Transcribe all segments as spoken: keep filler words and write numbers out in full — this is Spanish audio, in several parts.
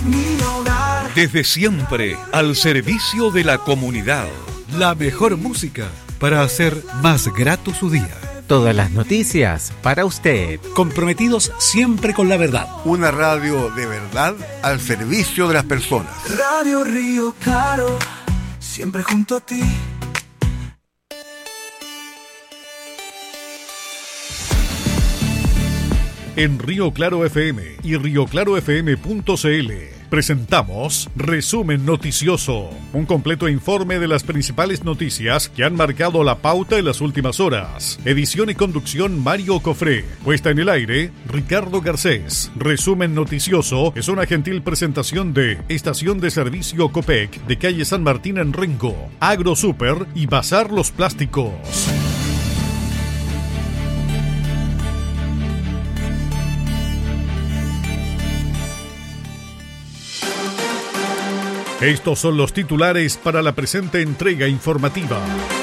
mi hogar. Desde siempre, al servicio de la comunidad. La mejor música para hacer más grato su día. Todas las noticias para usted. Comprometidos siempre con la verdad. Una radio de verdad al servicio de las personas. Radio Río Claro, siempre junto a ti. En Río Claro F M y río claro f m punto c l presentamos Resumen Noticioso, un completo informe de las principales noticias que han marcado la pauta en las últimas horas. Edición y conducción Mario Cofré. Puesta en el aire Ricardo Garcés. Resumen Noticioso es una gentil presentación de Estación de Servicio Copec de calle San Martín en Rengo, Agro Super y Bazar Los Plásticos. Estos son los titulares para la presente entrega informativa.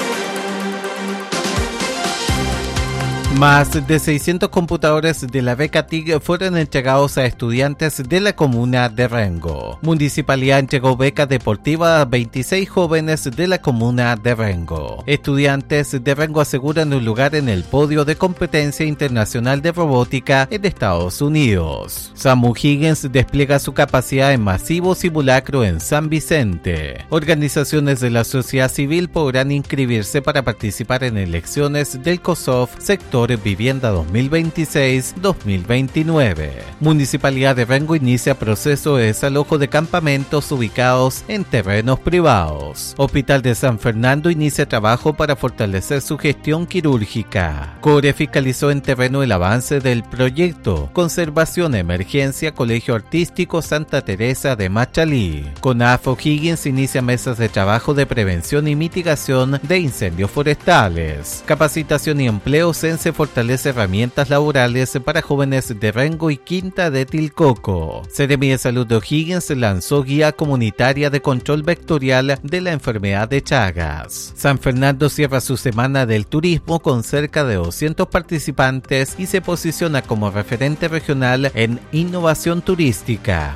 Más de seiscientos computadores de la beca T I C fueron entregados a estudiantes de la comuna de Rengo. Municipalidad entregó beca deportiva a veintiséis jóvenes de la comuna de Rengo. Estudiantes de Rengo aseguran un lugar en el podio de competencia internacional de robótica en Estados Unidos. Samu Higgins despliega su capacidad en masivo simulacro en San Vicente. Organizaciones de la sociedad civil podrán inscribirse para participar en elecciones del COSOF sector Vivienda dos mil veintiséis dos mil veintinueve. Municipalidad de Rengo inicia proceso de desalojo de campamentos ubicados en terrenos privados. Hospital de San Fernando inicia trabajo para fortalecer su gestión quirúrgica. CORE fiscalizó en terreno el avance del proyecto Conservación Emergencia Colegio Artístico Santa Teresa de Machalí. CONAF O'Higgins inicia mesas de trabajo de prevención y mitigación de incendios forestales. Capacitación y empleo Sense fortalece herramientas laborales para jóvenes de Rengo y Quinta de Tilcoco. Seremi de Salud de O'Higgins lanzó guía comunitaria de control vectorial de la enfermedad de Chagas. San Fernando cierra su semana del turismo con cerca de doscientos participantes y se posiciona como referente regional en innovación turística.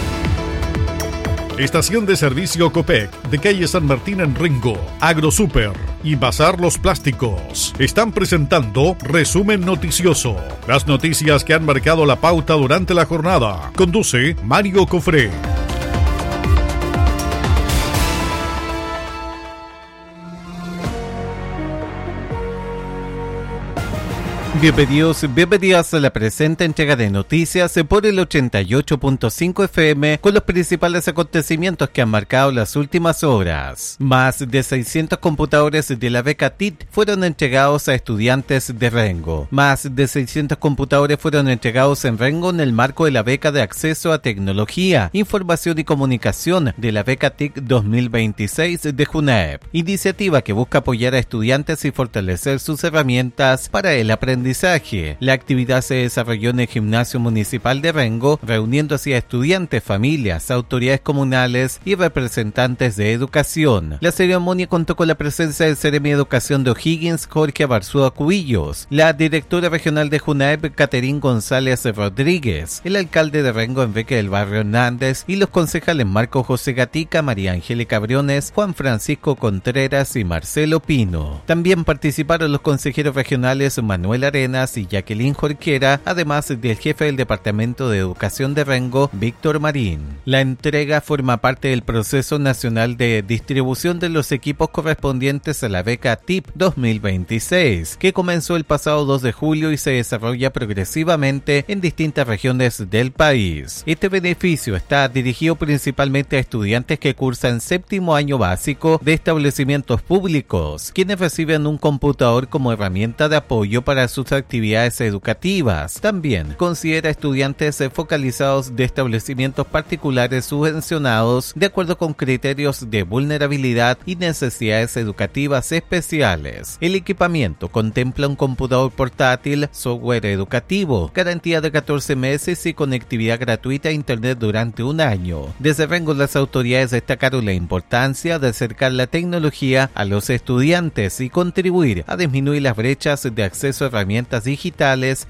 Estación de Servicio Copec de calle San Martín en Rengo, Agro Super y Bazar Los Plásticos están presentando Resumen Noticioso. Las noticias que han marcado la pauta durante la jornada. Conduce Mario Cofré. Bienvenidos, bienvenidas a la presente entrega de noticias por el ochenta y ocho punto cinco F M con los principales acontecimientos que han marcado las últimas horas. Más de seiscientos computadores de la beca T I C fueron entregados a estudiantes de Rengo. Más de seiscientos computadores fueron entregados en Rengo en el marco de la beca de acceso a tecnología, información y comunicación de la beca T I C dos mil veintiséis de JUNAEP, iniciativa que busca apoyar a estudiantes y fortalecer sus herramientas para el aprendizaje. La actividad se desarrolló en el Gimnasio Municipal de Rengo, reuniendo así a estudiantes, familias, autoridades comunales y representantes de educación. La ceremonia contó con la presencia del Seremi de Educación de O'Higgins, Jorge Abarzúa Cubillos, la directora regional de JUNAEP, Caterín González Rodríguez, el alcalde de Rengo, Enrique del Barrio Hernández, y los concejales Marco José Gatica, María Angélica Briones, Juan Francisco Contreras y Marcelo Pino. También participaron los consejeros regionales Manuel Arenas y Jacqueline Jorquera, además del jefe del Departamento de Educación de Rengo, Víctor Marín. La entrega forma parte del proceso nacional de distribución de los equipos correspondientes a la beca T I P dos mil veintiséis, que comenzó el pasado dos de julio y se desarrolla progresivamente en distintas regiones del país. Este beneficio está dirigido principalmente a estudiantes que cursan séptimo año básico de establecimientos públicos, quienes reciben un computador como herramienta de apoyo para sus actividades educativas. También considera estudiantes focalizados de establecimientos particulares subvencionados de acuerdo con criterios de vulnerabilidad y necesidades educativas especiales. El equipamiento contempla un computador portátil, software educativo, garantía de catorce meses y conectividad gratuita a internet durante un año. Desde Rengo, las autoridades destacaron la importancia de acercar la tecnología a los estudiantes y contribuir a disminuir las brechas de acceso a herramientas digitales